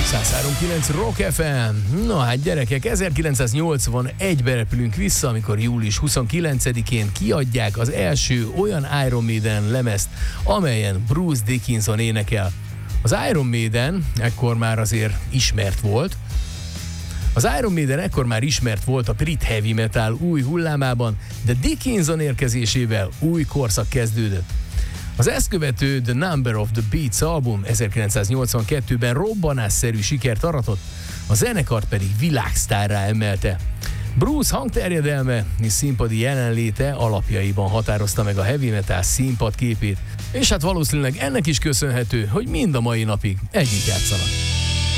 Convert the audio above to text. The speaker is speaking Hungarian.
103.9 Rock FM. Na hát gyerekek, 1981-ben repülünk vissza, amikor július 29-én kiadják az első olyan Iron Maiden lemezt, amelyen Bruce Dickinson énekel. Az Iron Maiden ekkor már azért ismert volt. A brit heavy metal új hullámában, de Dickinson érkezésével új korszak kezdődött. Az ezt követő The Number of the Beats album 1982-ben robbanásszerű sikert aratott, a zenekart pedig világsztárrá emelte. Bruce hangterjedelme és színpadi jelenléte alapjaiban határozta meg a heavy metal színpad képét, és hát valószínűleg ennek is köszönhető, hogy mind a mai napig együtt játszanak.